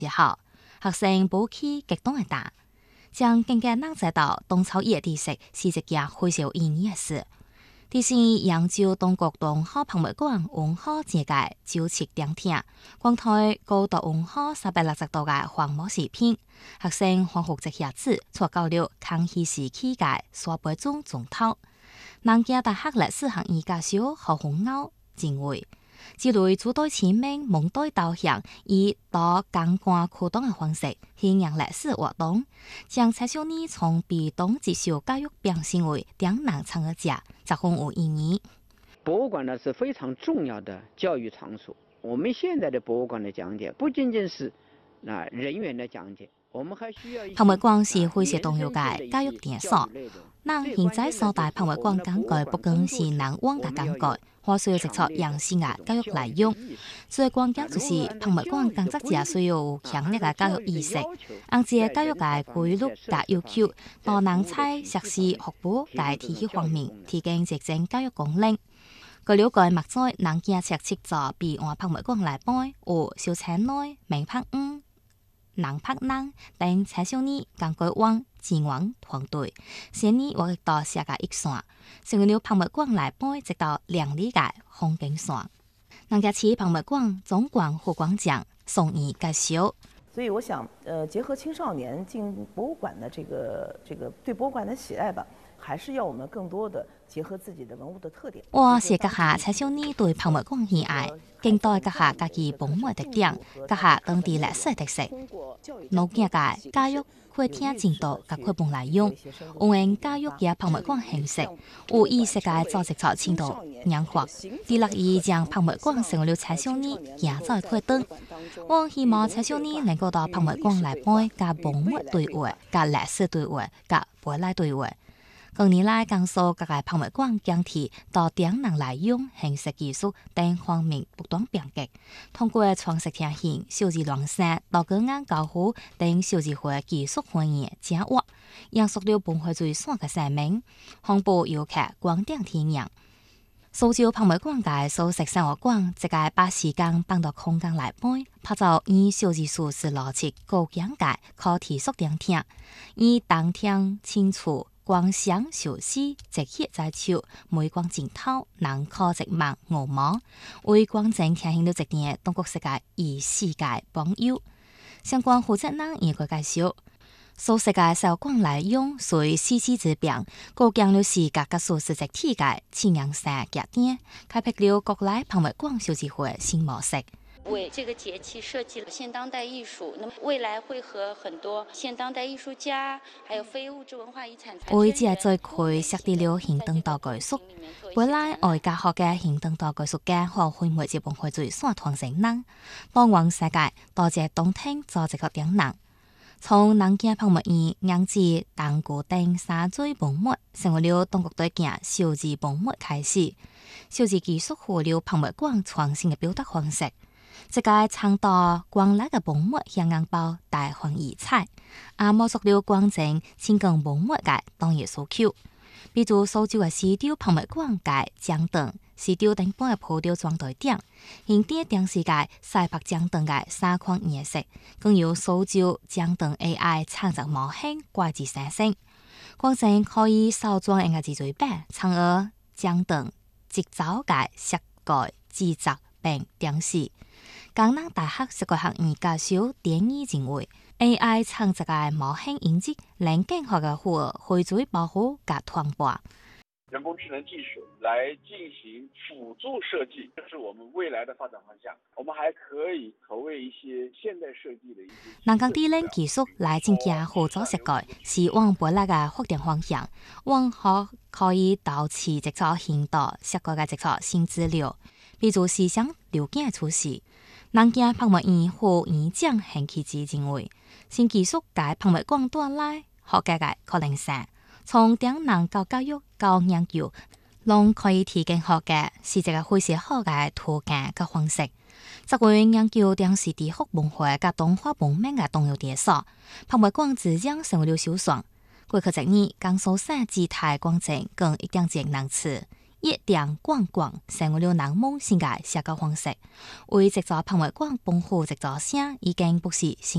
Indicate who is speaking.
Speaker 1: 之後，學生武器激動嘅大，將更加能知道東朝野知識是一件非常有意義嘅事。第四，揚州東國東校博物館文化節嘅97點聽，廣台高度文化360度嘅黃模視頻，學生歡學這些子，錯交流康熙時期嘅沙貝中總套。南京大學歷史學院教授何鴻雁認為，這類主導前面蒙對導向，以多感官驅動嘅方式宣揚歷史活動，將青少年從被動接受教育變成為點能參與者，就很有意義。
Speaker 2: 博物館呢是非常重要的教育場所。我們現在的博物館的講解，不僅僅是人員的講解，我們還需要
Speaker 1: 博物館是非常重要嘅教育場所。咱現在所帶博物館講解，不僅是難忘嘅講解，還需要直接養成嘅教育內容。最關鍵就是博物館工作者需要有強烈嘅教育意識，按照教育嘅規律及要求，都能在碩士學部嘅體系方面提供實證教育功能。據了解，目前南京設置咗備案博物館內邊有小青內、明柏五、南柏南等青少年講解網志願團隊，先年獲到世界一線，成為了博物館內邊直到2里嘅風景線。南京市博物館總館副館長宋怡介紹。
Speaker 3: 所以我想，結合青少年進博物館的這個對博物館的喜愛吧，還是要我們更多的結合自己的文物的特點。
Speaker 1: 我是閣下青少年對博物館喜愛，更代閣下家己本物特點，閣下當地歷史特色。農業嘅教育會聽進度及課本內容，有用教育嘅博物館形式，有意識嘅組織錯程度硬化，第樂意將博物館成為了青少年行走嘅課堂。我希望青少年能夠到博物館內邊甲本物對話、甲歷史對話、甲未來對話。近年來，江蘇各個博物館講題到點能內容、形式技術等方面不斷變革，通過創設聽顯、小字亂寫、到個案交互等小字會技術會議掌握，營塑了本會最爽嘅生命，紅布遊客光點體驗。蘇州博物館嘅蘇式生活館，即係把時間放到空間內邊，拍照以小字數是邏輯高境界可提速點聽，以當天清楚。光想小事，直接在手，每光鏡頭，能靠直盲五毛，為觀眾聽顯了一年中國世界與世界朋友。相關負責人也個介紹，蘇世界小館內容隨時事之變，構建了視覺及數字實體嘅輕陽性特點，開闢了國內博物館小字會新模式。
Speaker 4: 為這個節氣設計了現當代藝術，那麼未來會和很多現當代藝術家，還有非物質文化遺產傳承人。為這最開設定了現當代藝術，本來外家學嘅現當代藝術家和會每節本會最擅長性能，當往世界多謝動聽做這個點能。從南京博物院引致當古等三最本物，成為了中國對鏡小字本物開始，小字技術和了博物館創新嘅表達方式。這個倡導光來嘅本物向硬包大放異彩，也滿足了觀眾情感本物嘅當然訴求。比如蘇州嘅西丟博物館嘅江燈、西丟等本嘅鋪雕裝對點，現啲電視嘅西北江燈嘅三框顏色，更有蘇州江燈 AI 創造模型怪字生成，觀眾可以掃裝人嘅字嘴板，從而江燈節奏嘅設計製作並電視。江南大學視覺學院教授典義認為 ，AI 創造嘅模型引進能更好嘅匯聚保護及傳播。
Speaker 5: 人工智能技術來進行輔助設計，這是我們未來的發展方向。我們還可以投喂一些現代設計的一些。
Speaker 1: 人工智能技術來增加合作設計，是往未來嘅發展方向。往後可以導致製作現代設計嘅製作新資料，比如思想流件嘅出現。南京博物院副院長邢啟智認為，新技術喺博物館帶來學界嘅可能性，從點能到教育到研究，攏可以提供學界是一個非常好嘅途徑及方式。作為研究電視地學文化及動畫方面嘅重要場所，博物館自然成為了首選。過去一年，江蘇省姿態廣正更一點節能詞。一點觀光成為了人們新嘅社交方式，為製作博物館本戶製作聲已經不是新。